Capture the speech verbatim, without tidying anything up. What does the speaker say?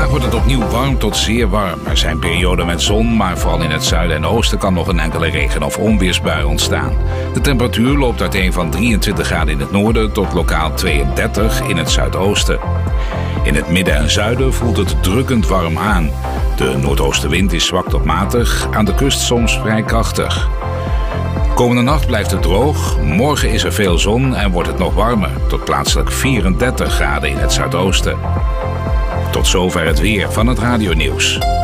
Vandaag wordt het opnieuw warm tot zeer warm. Er zijn perioden met zon, maar vooral in het zuiden en oosten kan nog een enkele regen- of onweersbui ontstaan. De temperatuur loopt uiteen van drieëntwintig graden in het noorden tot lokaal tweeëndertig in het zuidoosten. In het midden en zuiden voelt het drukkend warm aan. De noordoostenwind is zwak tot matig, aan de kust soms vrij krachtig. Komende nacht blijft het droog, morgen is er veel zon en wordt het nog warmer, tot plaatselijk vierendertig graden in het zuidoosten. Tot zover het weer van het radionieuws.